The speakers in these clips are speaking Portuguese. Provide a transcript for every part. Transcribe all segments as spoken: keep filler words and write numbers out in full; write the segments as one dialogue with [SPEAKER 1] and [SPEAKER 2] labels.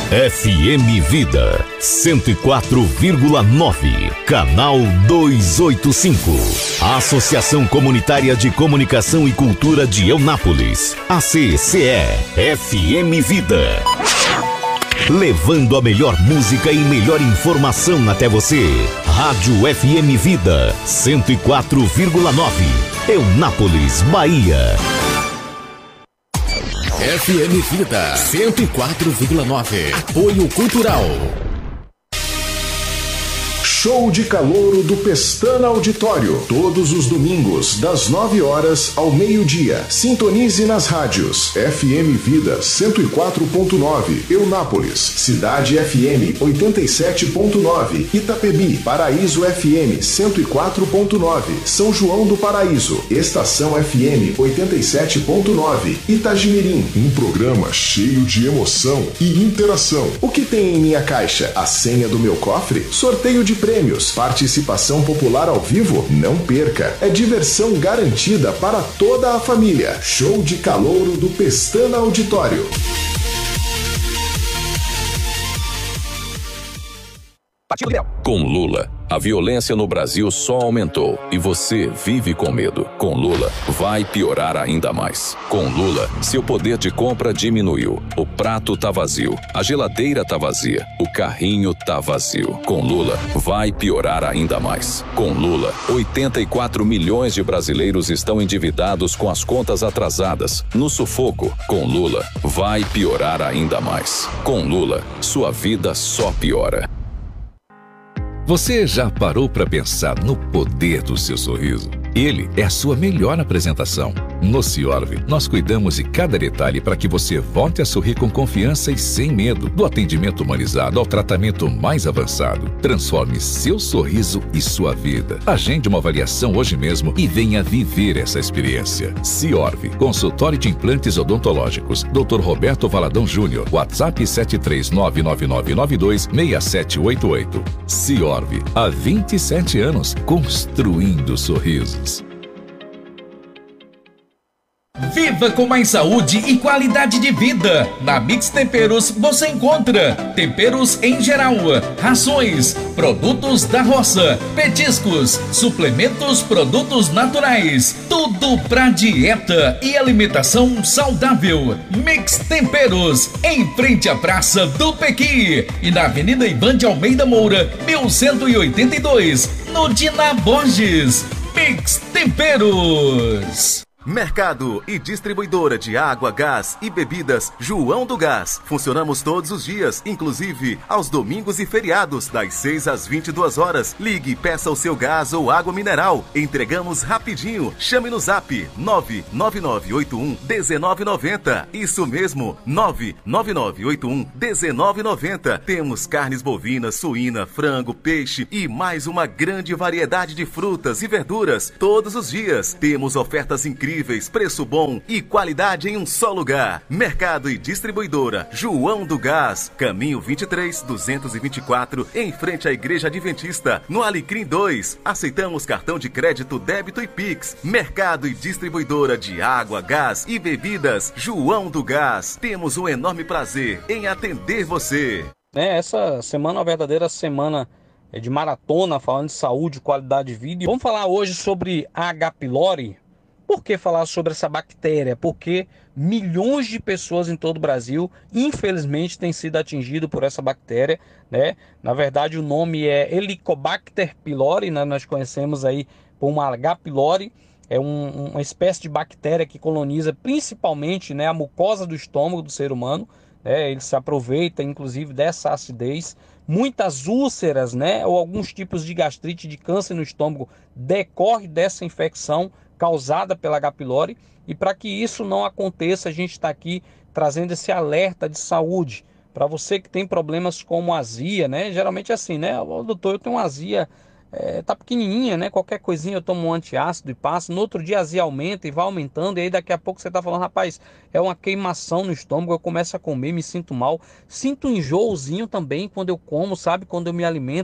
[SPEAKER 1] F M Vida cento e quatro vírgula nove, canal duzentos e oitenta e cinco. Associação Comunitária de Comunicação e Cultura de Eunápolis, A C C E, F M Vida. Levando a melhor música e melhor informação até você. Rádio F M Vida cento e quatro vírgula nove, Eunápolis, Bahia.
[SPEAKER 2] F M Vida cento e quatro vírgula nove. Apoio Cultural.
[SPEAKER 3] Show de Calouro do Pestana Auditório. Todos os domingos, das nove horas ao meio-dia. Sintonize nas rádios F M Vida cento e quatro ponto nove, Eunápolis, Cidade F M oitenta e sete ponto nove, Itapebi, Paraíso F M cento e quatro ponto nove, São João do Paraíso, Estação F M oitenta e sete ponto nove, Itagimirim. Um programa cheio de emoção e interação. O que tem em minha caixa? A senha do meu cofre? Sorteio de prêmios. Participação popular ao vivo? Não perca. É diversão garantida para toda a família. Show de Calouro do Pestana Auditório.
[SPEAKER 4] Com Lula, a violência no Brasil só aumentou e você vive com medo. Com Lula, vai piorar ainda mais. Com Lula, seu poder de compra diminuiu. O prato tá vazio, a geladeira tá vazia, o carrinho tá vazio. Com Lula, vai piorar ainda mais. Com Lula, oitenta e quatro milhões de brasileiros estão endividados com as contas atrasadas, no sufoco. Com Lula, vai piorar ainda mais. Com Lula, sua vida só piora.
[SPEAKER 5] Você já parou para pensar no poder do seu sorriso? Ele é a sua melhor apresentação. No Ciorv, nós cuidamos de cada detalhe para que você volte a sorrir com confiança e sem medo. Do atendimento humanizado ao tratamento mais avançado. Transforme seu sorriso e sua vida. Agende uma avaliação hoje mesmo e venha viver essa experiência. Ciorv, consultório de implantes odontológicos. doutor Roberto Valadão Júnior. WhatsApp sete três nove nove nove nove dois seis sete oito oito. Ciorv, há vinte e sete anos, construindo sorrisos.
[SPEAKER 6] Viva com mais saúde e qualidade de vida. Na Mix Temperos você encontra temperos em geral, rações, produtos da roça, petiscos, suplementos, produtos naturais, tudo pra dieta e alimentação saudável. Mix Temperos, em frente à Praça do Pequi e na Avenida Ivan de Almeida Moura, mil cento e oitenta e dois, no Dina Borges. Mix Temperos.
[SPEAKER 7] Mercado e distribuidora de água, gás e bebidas João do Gás. Funcionamos todos os dias, inclusive aos domingos e feriados, das seis às vinte e duas horas. Ligue e peça o seu gás ou água mineral. Entregamos rapidinho. Chame no zap nove nove nove oito um um nove nove zero. Isso mesmo, nove nove nove oito um um nove nove zero. Temos carnes bovinas, suína, frango, peixe e mais uma grande variedade de frutas e verduras todos os dias. Temos ofertas incríveis, preço bom e qualidade em um só lugar. Mercado e distribuidora João do Gás, caminho vinte e três, duzentos e vinte e quatro, em frente à Igreja Adventista, no Alecrim dois. Aceitamos cartão de crédito, débito e Pix. Mercado e distribuidora de água, gás e bebidas João do Gás. Temos um enorme prazer em atender você.
[SPEAKER 8] É, essa semana é uma verdadeira semana de maratona, falando de saúde, qualidade de vida. Vamos falar hoje sobre a H. pylori. Por que falar sobre essa bactéria? Porque milhões de pessoas em todo o Brasil, infelizmente, têm sido atingidas por essa bactéria, né? Na verdade, o nome é Helicobacter pylori, né? Nós conhecemos aí por uma H. pylori. É um, uma espécie de bactéria que coloniza principalmente, né, a mucosa do estômago do ser humano. Né? Ele se aproveita, inclusive, dessa acidez. Muitas úlceras, né, ou alguns tipos de gastrite, de câncer no estômago, decorre dessa infecção causada pela H. pylori, e para que isso não aconteça, a gente está aqui trazendo esse alerta de saúde para você que tem problemas como azia, né? Geralmente é assim, né? O doutor, eu tenho uma azia, é, tá pequenininha, né? Qualquer coisinha eu tomo um antiácido e passo. No outro dia a azia aumenta e vai aumentando, e aí daqui a pouco você tá falando, rapaz, é uma queimação no estômago, eu começo a comer, me sinto mal, sinto um enjoozinho também quando eu como, sabe? Quando eu me alimento.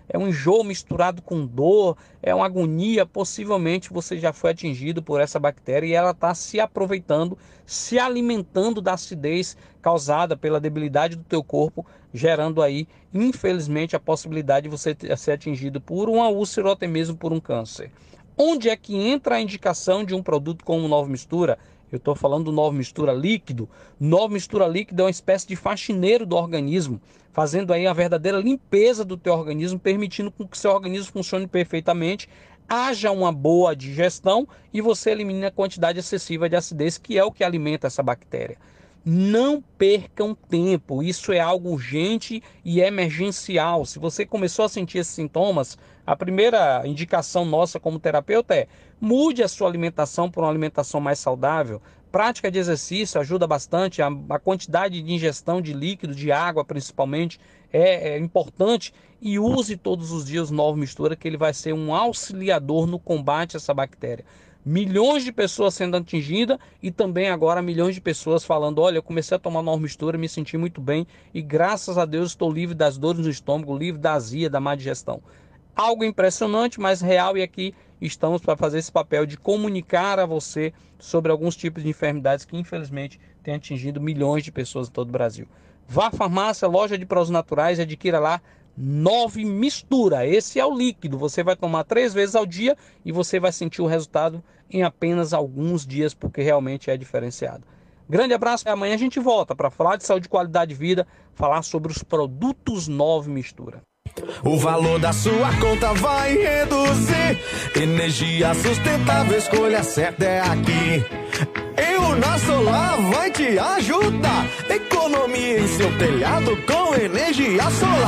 [SPEAKER 8] é um enjoo misturado com dor, é uma agonia, possivelmente você já foi atingido por essa bactéria e ela está se aproveitando, se alimentando da acidez causada pela debilidade do teu corpo, gerando aí, infelizmente, a possibilidade de você ser atingido por uma úlcera ou até mesmo por um câncer. Onde é que entra a indicação de um produto como o Nova Mistura? Eu estou falando do Nova Mistura líquido. Nova Mistura líquido é uma espécie de faxineiro do organismo, fazendo aí a verdadeira limpeza do teu organismo, permitindo que o seu organismo funcione perfeitamente, haja uma boa digestão e você elimine a quantidade excessiva de acidez, que é o que alimenta essa bactéria. Não percam tempo, isso é algo urgente e emergencial. Se você começou a sentir esses sintomas, a primeira indicação nossa como terapeuta é: mude a sua alimentação por uma alimentação mais saudável. Prática de exercício ajuda bastante, a, a quantidade de ingestão de líquido, de água principalmente, é, é importante. E use todos os dias o Nova Mistura, que ele vai ser um auxiliador no combate a essa bactéria. Milhões de pessoas sendo atingidas e também agora milhões de pessoas falando: olha, eu comecei a tomar Nova Mistura, me senti muito bem e graças a Deus estou livre das dores no estômago, livre da azia, da má digestão. Algo impressionante, mas real, e aqui estamos para fazer esse papel de comunicar a você sobre alguns tipos de enfermidades que infelizmente têm atingido milhões de pessoas em todo o Brasil. Vá à farmácia, loja de produtos naturais e adquira lá Nova Mistura. Esse é o líquido, você vai tomar três vezes ao dia e você vai sentir o resultado em apenas alguns dias, porque realmente é diferenciado. Grande abraço e amanhã a gente volta para falar de saúde e qualidade de vida, falar sobre os produtos Nova Mistura.
[SPEAKER 9] O valor da sua conta vai reduzir. Energia sustentável, escolha certa é aqui. E o nosso lar vai te ajudar. Economia em seu telhado com energia solar.